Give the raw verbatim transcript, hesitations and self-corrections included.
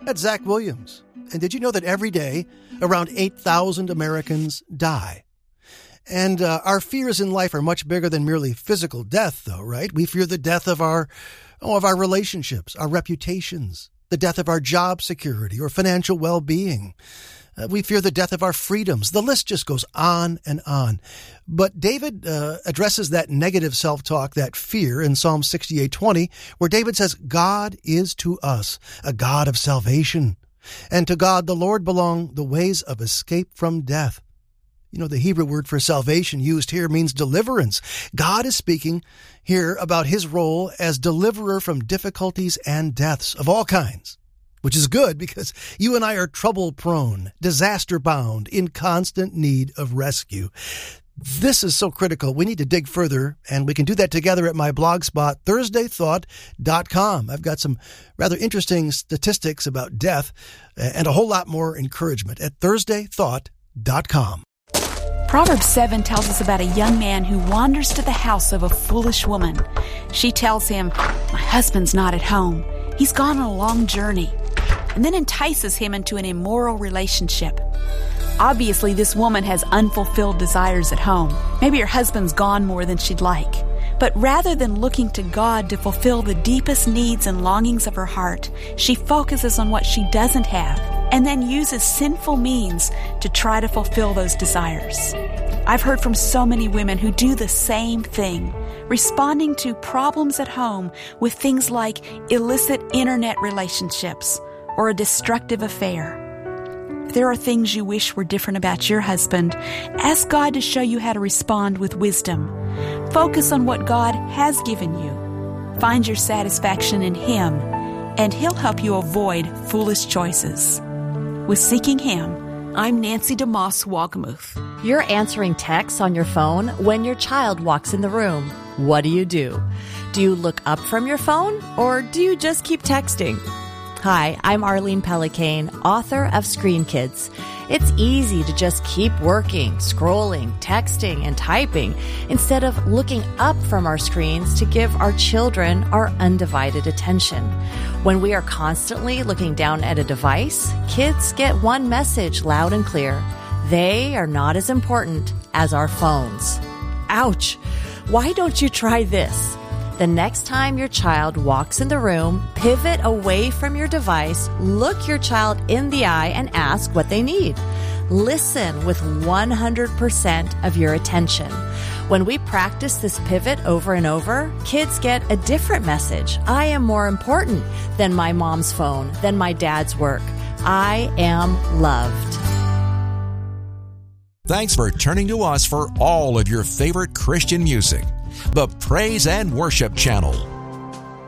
That's Zach Williams. And did you know that every day, around eight thousand Americans die? And uh, our fears in life are much bigger than merely physical death, though, right? We fear the death of our, oh, of our relationships, our reputations, the death of our job security or financial well-being. Uh, we fear the death of our freedoms. The list just goes on and on. But David uh, addresses that negative self-talk, that fear in Psalm sixty-eight twenty, where David says, God is to us a God of salvation, and to God the Lord belong the ways of escape from death. You know, the Hebrew word for salvation used here means deliverance. God is speaking here about his role as deliverer from difficulties and deaths of all kinds, which is good because you and I are trouble-prone, disaster-bound, in constant need of rescue. This is so critical. We need to dig further, and we can do that together at my blog spot, Thursday Thought dot com. I've got some rather interesting statistics about death and a whole lot more encouragement at Thursday Thought dot com. Proverbs seven tells us about a young man who wanders to the house of a foolish woman. She tells him, "My husband's not at home. He's gone on a long journey," and then entices him into an immoral relationship. Obviously, this woman has unfulfilled desires at home. Maybe her husband's gone more than she'd like. But rather than looking to God to fulfill the deepest needs and longings of her heart, she focuses on what she doesn't have and then uses sinful means to try to fulfill those desires. I've heard from so many women who do the same thing, responding to problems at home with things like illicit internet relationships or a destructive affair. If there are things you wish were different about your husband, ask God to show you how to respond with wisdom. Focus on what God has given you. Find your satisfaction in Him, and He'll help you avoid foolish choices. With Seeking Him, I'm Nancy DeMoss Wolgemuth. You're answering texts on your phone when your child walks in the room. What do you do? Do you look up from your phone, or do you just keep texting? Hi, I'm Arlene Pellicane, author of Screen Kids. It's easy to just keep working, scrolling, texting, and typing instead of looking up from our screens to give our children our undivided attention. When we are constantly looking down at a device, kids get one message loud and clear. They are not as important as our phones. Ouch! Why don't you try this? The next time your child walks in the room, pivot away from your device, look your child in the eye, and ask what they need. Listen with one hundred percent of your attention. When we practice this pivot over and over, kids get a different message. I am more important than my mom's phone, than my dad's work. I am loved. Thanks for turning to us for all of your favorite Christian music. The Praise and Worship Channel.